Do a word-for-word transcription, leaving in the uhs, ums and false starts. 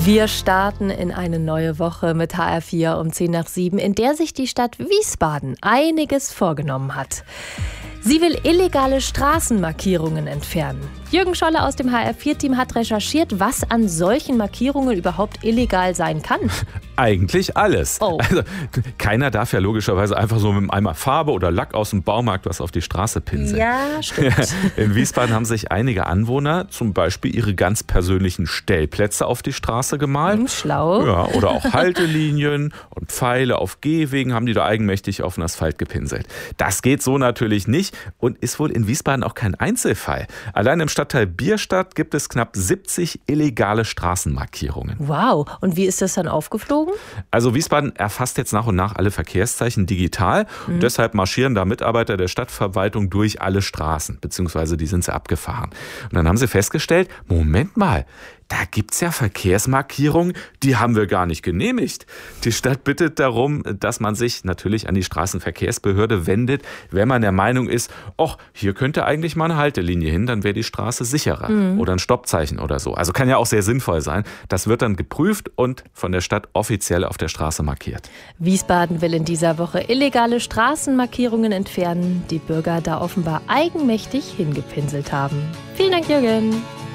Wir starten in eine neue Woche mit H R vier um zehn nach sieben, in der sich die Stadt Wiesbaden einiges vorgenommen hat. Sie will illegale Straßenmarkierungen entfernen. Jürgen Scholle aus dem H R vier Team hat recherchiert, was an solchen Markierungen überhaupt illegal sein kann. Eigentlich alles. Oh. Also, keiner darf ja logischerweise einfach so mit einem Eimer Farbe oder Lack aus dem Baumarkt was auf die Straße pinseln. Ja, stimmt. In Wiesbaden haben sich einige Anwohner zum Beispiel ihre ganz persönlichen Stellplätze auf die Straße gemalt. Hm, schlau. Ja, oder auch Haltelinien und Pfeile auf Gehwegen haben die da eigenmächtig auf den Asphalt gepinselt. Das geht so natürlich nicht und ist wohl in Wiesbaden auch kein Einzelfall. Allein im Stadtteil Bierstadt gibt es knapp siebzig illegale Straßenmarkierungen. Wow, und wie ist das dann aufgeflogen? Also Wiesbaden erfasst jetzt nach und nach alle Verkehrszeichen digital. Mhm. Und deshalb marschieren da Mitarbeiter der Stadtverwaltung durch alle Straßen, beziehungsweise die sind sie abgefahren. Und dann haben sie festgestellt, Moment mal, da gibt's ja Verkehrsmarkierungen, die haben wir gar nicht genehmigt. Die Stadt bittet darum, dass man sich natürlich an die Straßenverkehrsbehörde wendet, wenn man der Meinung ist, ach, hier könnte eigentlich mal eine Haltelinie hin, dann wäre die Straße sicherer. Mhm. Oder ein Stoppzeichen oder so. Also kann ja auch sehr sinnvoll sein. Das wird dann geprüft und von der Stadt offiziell auf der Straße markiert. Wiesbaden will in dieser Woche illegale Straßenmarkierungen entfernen, die Bürger da offenbar eigenmächtig hingepinselt haben. Vielen Dank, Jürgen.